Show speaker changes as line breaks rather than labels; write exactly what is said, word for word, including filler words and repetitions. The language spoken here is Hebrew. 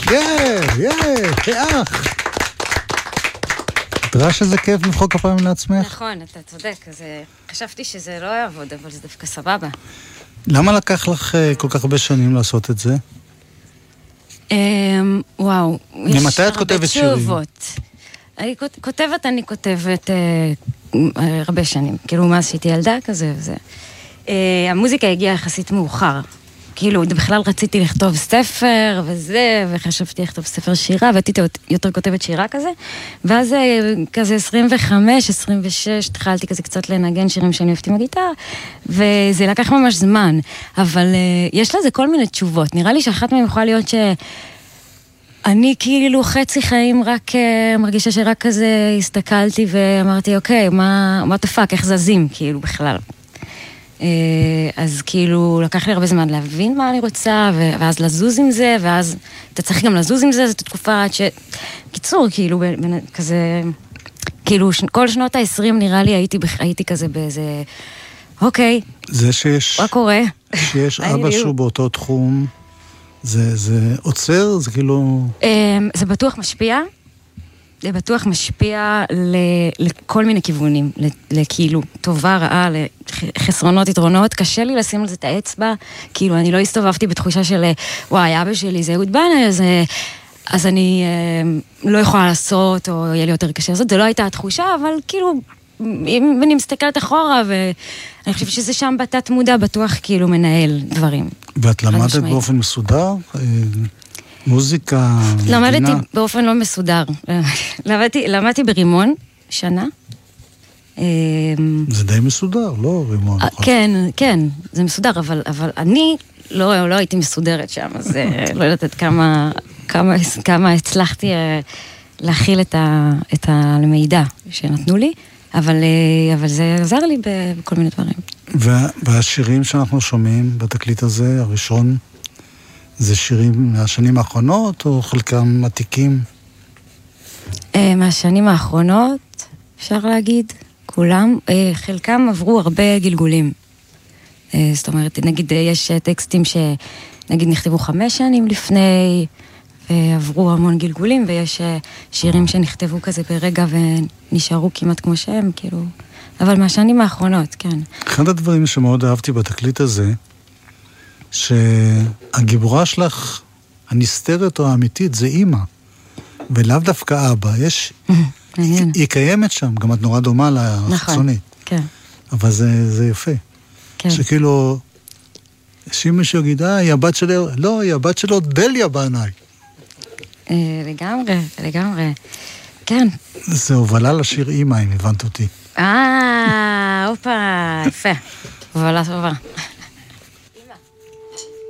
יא, יא, כאח. דרש איזה כיף למחוא כפיים לעצמך?
נכון, אתה צודק. חשבתי שזה לא יעבוד, אבל זה דווקא סבבה.
למה לקח לך כל כך הרבה שנים לעשות את זה?
וואו,
ממתי את כותבת שירים?
אני כותבת, אני כותבת הרבה שנים. כאילו, מאז שהייתי ילדה כזה וזה. המוזיקה הגיעה יחסית מאוחר. כאילו, בכלל רציתי לכתוב ספר וזה, וחשבתי לכתוב ספר שירה, והייתי יותר כותבת שירה כזה, ואז כזה עשרים וחמש, עשרים ושש, התחלתי כזה קצת לנגן שירים שאני אוהבת עם הגיטרה, וזה לקח ממש זמן, אבל יש לזה כל מיני תשובות. נראה לי שאחת מהן יכולה להיות שאני כאילו חצי חיים רק מרגישה שרק כזה הסתכלתי ואמרתי, אוקיי, מה, מה תפק, איך זזים, כאילו, בכלל. אז כאילו לקח לי הרבה זמן להבין מה אני רוצה, ואז לזוז עם זה, ואז אתה צריך גם לזוז עם זה, זאת תקופה ש... קיצור, כאילו, כזה, כאילו, כל שנות ה-עשרים נראה לי הייתי, הייתי כזה באיזה, אוקיי,
זה שיש,
מה קורה?
שיש אבא שהוא באותו תחום, זה, זה עוצר, זה כאילו...
זה בטוח משפיע, זה בטוח משפיע לכל מיני כיוונים, לכאילו טובה, רעה, לחסרונות, יתרונות. קשה לי לשים על זה את האצבע, כאילו אני לא הסתובבתי בתחושה של וואי, אבא שלי זה אהוד בנאי, אז, אז אני לא יכולה לעשות, או יהיה לי יותר קשה לעשות. זה לא הייתה התחושה, אבל כאילו, אם אני מסתכלת אחורה, ואני חושבת שזה שם בתת מודע, בטוח כאילו מנהל דברים.
ואת למדת באופן מסודר? מוזיקה,
למדתי מדינה. באופן לא מסודר. למדתי, למדתי ברימון שנה.
זה די מסודר, לא רימון?
כן, כן, זה מסודר, אבל, אבל אני לא, לא הייתי מסודרת שם, אז לא יודעת כמה, כמה, כמה הצלחתי להכיל את, ה, את המידע שנתנו לי, אבל, אבל זה עזר לי בכל מיני דברים.
והשירים שאנחנו שומעים בתקליט הזה, הראשון, זה שירים מהשנים האחרונות, או חלקם עתיקים?
מהשנים האחרונות, אפשר להגיד, כולם, חלקם עברו הרבה גלגולים. זאת אומרת, נגיד, יש טקסטים שנגיד נכתבו חמש שנים לפני, ועברו המון גלגולים, ויש שירים שנכתבו כזה ברגע ונשארו כמעט כמו שהם, כאילו, אבל מהשנים האחרונות, כן.
אחד הדברים שמאוד אהבתי בתקליט הזה, שהגיבורה שלך, הנסתרת או האמיתית, זה אימא, ולאו דווקא אבא. יש, היא, היא קיימת שם, גם את נורא דומה לחיצונית.
כן.
אבל זה, זה יפה.
כן.
שכאילו, שאם מישהו יגיד, אה, היא הבת שלו, לא, היא הבת שלו דליה בנאי.
לגמרי, לגמרי. כן.
זה הובלה לשיר אימא, אם הבנת אותי.
אה, אופה, יפה. הובלה טובה.